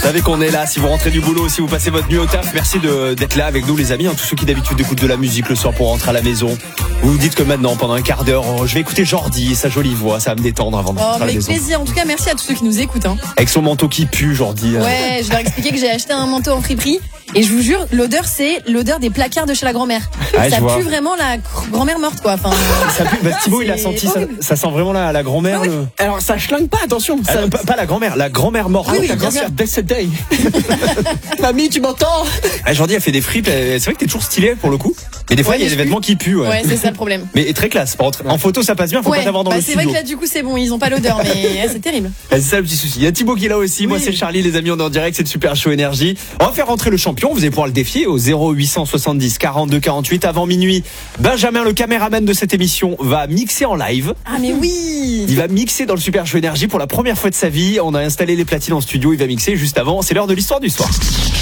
savez qu'on est là. Si vous rentrez du boulot, si vous passez votre nuit au taf, merci d'être là avec nous, les amis. Tous ceux qui d'habitude écoutent de la musique le soir pour rentrer à la maison. Vous vous dites que maintenant, pendant un quart d'heure, je vais écouter Jordi et sa jolie voix. Ça va me détendre avant de rentrer à la maison. Avec plaisir. En tout cas, merci à tous ceux qui nous écoutent. Avec son manteau qui pue, Jordi. Ouais, je leur expliquer que j'ai acheté un manteau en friperie. Et je vous jure, l'odeur, c'est l'odeur des placards de chez la grand-mère. Ouais, ça pue vraiment la grand-mère morte, quoi. Enfin, ça pue. Thibaut, il a senti ça sent vraiment la grand-mère. Oui. Alors, ça schlingue pas, attention. Pas la grand-mère morte. Oui, la grand-mère décédée. Mamie, tu m'entends? Jordi a fait des fripes. C'est vrai que t'es toujours stylé pour le coup. Mais des fois, il y a des vêtements qui puent. Ouais, c'est ça le problème. Mais très classe. En photo, ça passe bien. Faut pas t'avoir dans le studio. C'est vrai que là, du coup, c'est bon. Ils ont pas l'odeur, mais c'est terrible. C'est ça le petit souci. Il y a Thibaut qui est là aussi. Moi, c'est Charlie, les amis. On est en direct. C'est le Super Show Énergie. On va faire rentrer le champion. Vous allez pouvoir le défier au 0870 42 48 avant minuit. Benjamin, le caméraman de cette émission, va mixer en live. Ah, mais oui. Il va mixer dans le Super Show Énergie pour la première fois de sa vie. On a installé les platines en studio. Il va mixer juste avant. C'est l'heure de l'histoire du soir.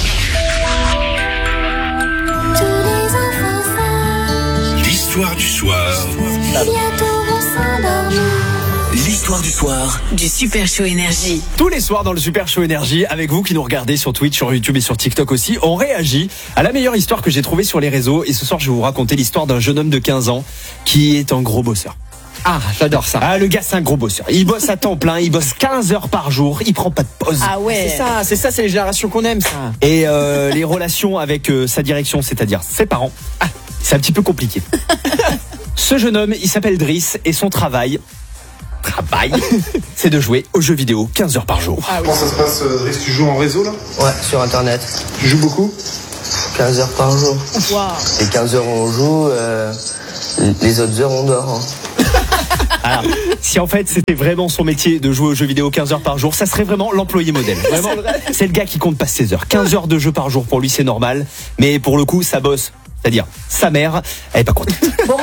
L'histoire du soir. L'histoire du soir du Super Show Énergie. Tous les soirs dans le Super Show Énergie, avec vous qui nous regardez sur Twitch, sur YouTube et sur TikTok aussi, on réagit à la meilleure histoire que j'ai trouvée sur les réseaux. Et ce soir, je vais vous raconter l'histoire d'un jeune homme de 15 ans qui est un gros bosseur. Ah, j'adore ça. Ah, le gars, c'est un gros bosseur. Il bosse à temps plein, il bosse 15 heures par jour, il prend pas de pause. Ah ouais. C'est ça, c'est les générations qu'on aime, ça. Et les relations avec sa direction, c'est-à-dire ses parents, c'est un petit peu compliqué. Ce jeune homme, il s'appelle Driss et son travail, c'est de jouer aux jeux vidéo 15 heures par jour. Ah oui. Comment ça se passe, Driss? Tu joues en réseau là? Ouais, sur internet. Tu joues beaucoup? 15 heures par jour. Wow. Les 15 heures on joue, les autres heures on dort. Alors, si en fait c'était vraiment son métier de jouer aux jeux vidéo 15 heures par jour, ça serait vraiment l'employé modèle. Vraiment, c'est le gars qui compte pas ses heures. 15 heures de jeu par jour pour lui c'est normal, mais pour le coup ça bosse. C'est-à-dire sa mère, elle est pas contente. Bon,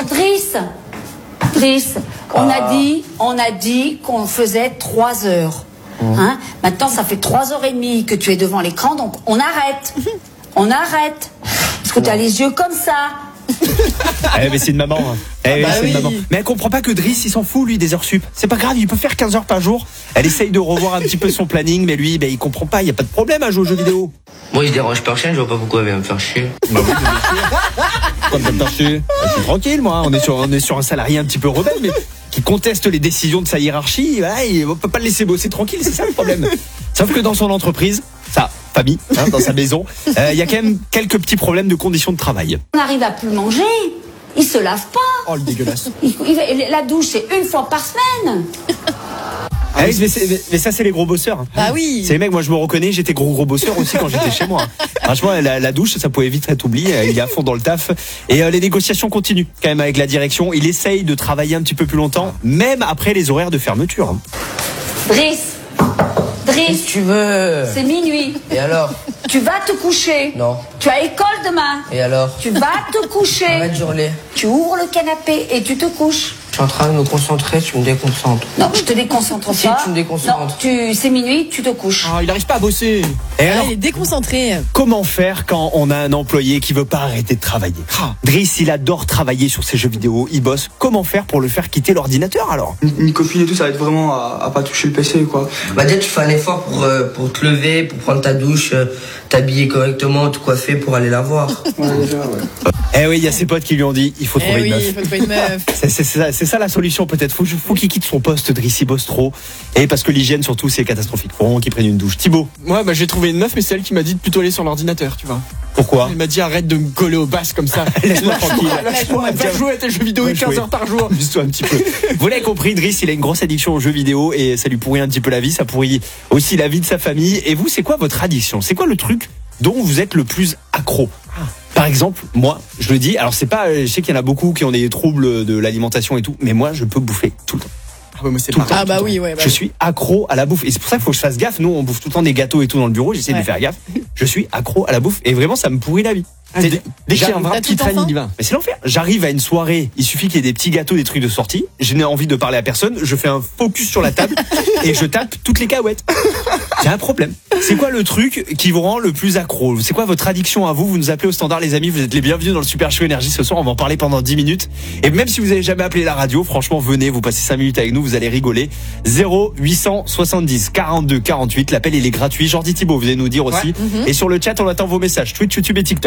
Driss, on a dit qu'on faisait 3 heures. Hein? Maintenant, ça fait 3h30 que tu es devant l'écran, donc on arrête. On arrête. Parce que tu as les yeux comme ça. Mais c'est une maman. Une maman. Mais elle comprend pas que Driss, il s'en fout, lui, des heures sup. C'est pas grave, il peut faire 15 heures par jour. Elle essaye de revoir un petit peu son planning, mais lui, il comprend pas, il y a pas de problème à jouer aux jeux vidéo. Moi, il se dérange personne, je vois pas pourquoi elle vient me faire chier. Bah oui, comme me faire chier. Je suis tranquille, moi. On est sur un salarié un petit peu rebelle, mais qui conteste les décisions de sa hiérarchie. On peut pas le laisser bosser tranquille, c'est ça le problème. Sauf que dans son entreprise, sa famille, dans sa maison, il y a quand même quelques petits problèmes de conditions de travail. On n'arrive à plus manger. Il se lave pas. Oh, le dégueulasse. La douche, c'est 1 fois par semaine. Mais ça, c'est les gros bosseurs. Bah oui. C'est les mecs, moi je me reconnais, j'étais gros bosseur aussi quand j'étais chez moi. Franchement, la douche, ça pouvait vite être oublié. Il est à fond dans le taf. Et les négociations continuent quand même avec la direction. Il essaye de travailler un petit peu plus longtemps, même après les horaires de fermeture. Driss, Tu veux. c'est minuit. Et alors? Tu vas te coucher. Non. Tu as école demain. Et alors? Tu vas te coucher. Arrête de hurler. Tu ouvres le canapé et tu te couches. Je suis en train de me concentrer, tu me déconcentres. Non, je te déconcentre Si, pas. tu me déconcentres. Non, c'est minuit, tu te couches. Ah, il arrive pas à bosser. Et alors, Il est déconcentré. comment faire quand on a un employé qui veut pas arrêter de travailler? Driss, il adore travailler sur ses jeux vidéo, il bosse. Comment faire pour le faire quitter l'ordinateur alors? Une copine et tout, ça va être vraiment à pas toucher le PC, quoi. Bah, déjà, tu fais un effort pour te lever, pour prendre ta douche, t'habiller correctement, te coiffer pour aller la voir. Ouais, déjà, ouais. Eh oui, il y a ses potes qui lui ont dit, il faut trouver une meuf. Il faut trouver une meuf. C'est ça la solution peut-être. Faut qu'il quitte son poste, Driss, il bosse trop. Et parce que l'hygiène surtout, c'est catastrophique. Faut vraiment qu'il prenne une douche. Thibaut. Ouais, j'ai trouvé une meuf, mais c'est elle qui m'a dit de plutôt aller sur l'ordinateur, tu vois. Pourquoi? Elle m'a dit arrête de me coller aux basses comme ça. Laisse-moi tranquille. Lâche-moi, va jouer à tes jeux vidéo 15 heures par jour. Juste un petit peu. Vous l'avez compris, Driss, il a une grosse addiction aux jeux vidéo et ça lui pourrit un petit peu la vie, ça pourrit aussi la vie de sa famille. Et vous, c'est quoi votre addiction? C'est quoi le truc dont vous êtes le plus accro? Par exemple, moi, je le dis, alors c'est pas, je sais qu'il y en a beaucoup qui ont des troubles de l'alimentation et tout, mais moi, je peux bouffer tout le temps. Ah ouais, moi c'est Tout le pareil. Ah bah oui, ouais. Je suis accro à la bouffe et c'est pour ça qu'il faut que je fasse gaffe. Nous, on bouffe tout le temps des gâteaux et tout dans le bureau. J'essaie de faire gaffe. Je suis accro à la bouffe et vraiment, ça me pourrit la vie. Dès qu'il y a un T'as vrai tout petit train, enfant il y va. Mais c'est l'enfer. J'arrive à une soirée, il suffit qu'il y ait des petits gâteaux, des trucs de sortie. Je n'ai envie de parler à personne. Je fais un focus sur la table et je tape toutes les cacahuètes. Il y a un problème. C'est quoi le truc qui vous rend le plus accro? C'est quoi votre addiction à vous? Vous nous appelez au standard, les amis. Vous êtes les bienvenus dans le Super Show Énergie ce soir. On va en parler pendant 10 minutes. Et même si vous avez jamais appelé la radio, franchement, venez, vous passez 5 minutes avec nous, vous allez rigoler. 0870 42 48. L'appel, il est gratuit. Jordi Thibault, vous allez nous dire aussi. Et sur le chat, on attend vos messages. Twitch, YouTube et TikTok.